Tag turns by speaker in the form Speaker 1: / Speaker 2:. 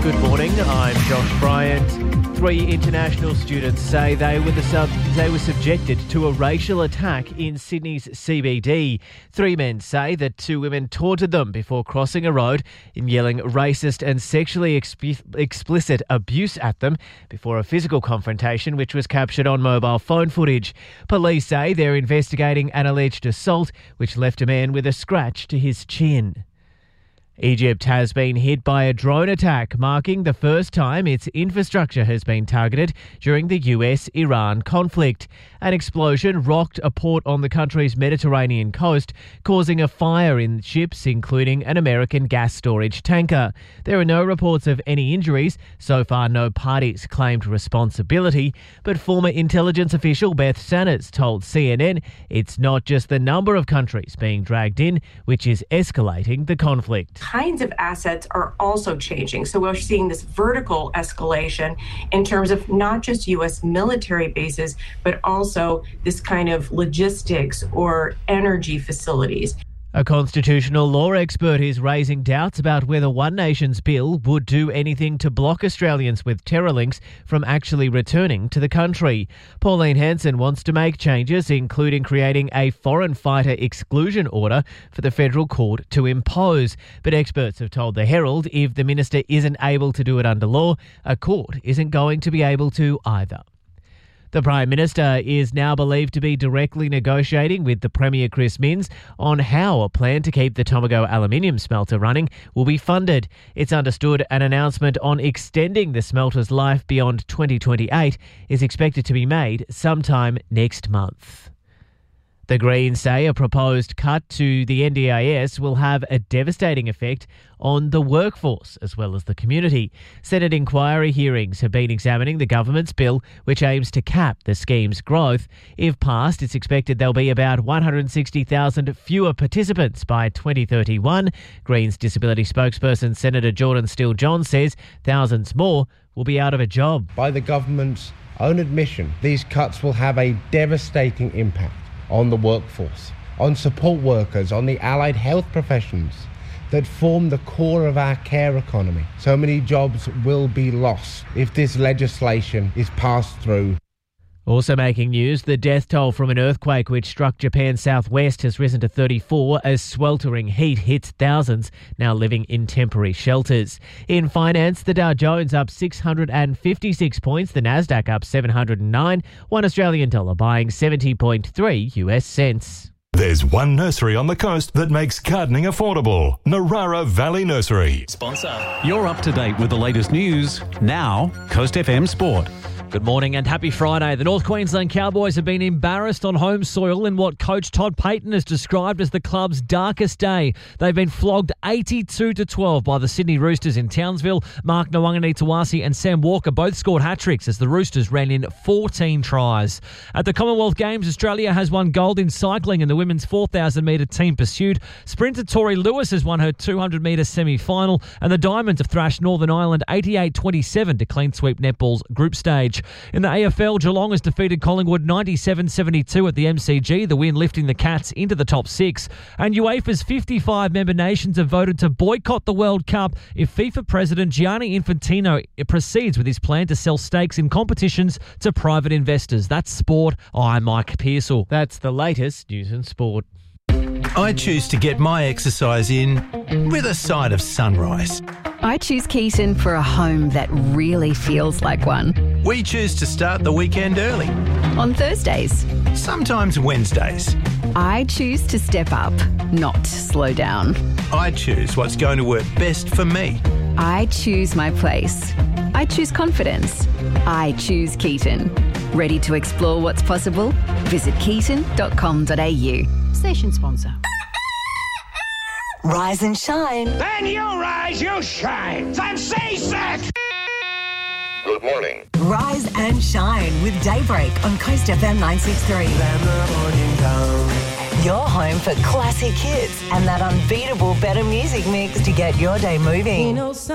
Speaker 1: Good morning, I'm Josh Bryant. 3 international students say they were subjected to a racial attack in Sydney's CBD. 3 men say that 2 women taunted them before crossing a road and yelling racist and sexually explicit abuse at them before a physical confrontation which was captured on mobile phone footage. Police say they're investigating an alleged assault which left a man with a scratch to his chin. Egypt has been hit by a drone attack, marking the first time its infrastructure has been targeted during the US-Iran conflict. An explosion rocked a port on the country's Mediterranean coast, causing a fire in ships, including an American gas storage tanker. There are no reports of any injuries. So far, no parties claimed responsibility, but former intelligence official Beth Sanders told CNN it's not just the number of countries being dragged in, which is escalating the conflict.
Speaker 2: Kinds of assets are also changing. So we're seeing this vertical escalation in terms of not just U.S. military bases, but also this kind of logistics or energy facilities.
Speaker 1: A constitutional law expert is raising doubts about whether One Nation's bill would do anything to block Australians with terror links from actually returning to the country. Pauline Hanson wants to make changes, including creating a foreign fighter exclusion order for the federal court to impose. But experts have told the Herald if the minister isn't able to do it under law, a court isn't going to be able to either. The Prime Minister is now believed to be directly negotiating with the Premier Chris Minns on how a plan to keep the Tomago aluminium smelter running will be funded. It's understood an announcement on extending the smelter's life beyond 2028 is expected to be made sometime next month. The Greens say a proposed cut to the NDIS will have a devastating effect on the workforce as well as the community. Senate inquiry hearings have been examining the government's bill, which aims to cap the scheme's growth. If passed, it's expected there'll be about 160,000 fewer participants by 2031. Greens disability spokesperson Senator Jordan Steele-John says thousands more will be out of a job.
Speaker 3: By the government's own admission, these cuts will have a devastating impact on the workforce, on support workers, on the allied health professions that form the core of our care economy. So many jobs will be lost if this legislation is passed through.
Speaker 1: Also making news, the death toll from an earthquake which struck Japan's southwest has risen to 34 as sweltering heat hits thousands now living in temporary shelters. In finance, the Dow Jones up 656 points, the Nasdaq up 709, $1 Australian dollar buying 70.3 US cents.
Speaker 4: There's one nursery on the coast that makes gardening affordable. Narara Valley Nursery.
Speaker 5: Sponsor. You're up to date with the latest news. Now, Coast FM Sport.
Speaker 6: Good morning and happy Friday. The North Queensland Cowboys have been embarrassed on home soil in what coach Todd Payten has described as the club's darkest day. They've been flogged 82-12 by the Sydney Roosters in Townsville. Mark Nawangani-Tawasi and Sam Walker both scored hat-tricks as the Roosters ran in 14 tries. At the Commonwealth Games, Australia has won gold in cycling in the women's 4,000-metre team pursuit. Sprinter Tori Lewis has won her 200-metre semi-final, and the Diamonds have thrashed Northern Ireland 88-27 to clean sweep netball's group stage. In the AFL, Geelong has defeated Collingwood 97-72 at the MCG, the win lifting the Cats into the top 6. And UEFA's 55 member nations have voted to boycott the World Cup if FIFA President Gianni Infantino proceeds with his plan to sell stakes in competitions to private investors. That's sport. I'm Mike Pearsall.
Speaker 1: That's the latest news in sport.
Speaker 7: I choose to get my exercise in with a side of sunrise.
Speaker 8: I choose Keaton for a home that really feels like one.
Speaker 7: We choose to start the weekend early.
Speaker 8: On Thursdays.
Speaker 7: Sometimes Wednesdays.
Speaker 8: I choose to step up, not slow down.
Speaker 7: I choose what's going to work best for me.
Speaker 8: I choose my place. I choose confidence. I choose Keaton. Ready to explore what's possible? Visit keaton.com.au.
Speaker 9: Station sponsor.
Speaker 10: Rise and shine.
Speaker 11: Then you rise, you shine. I'm seasick.
Speaker 12: Good morning.
Speaker 10: Rise and shine with Daybreak on Coast FM 963. Your home for classic hits and that unbeatable better music mix to get your day moving.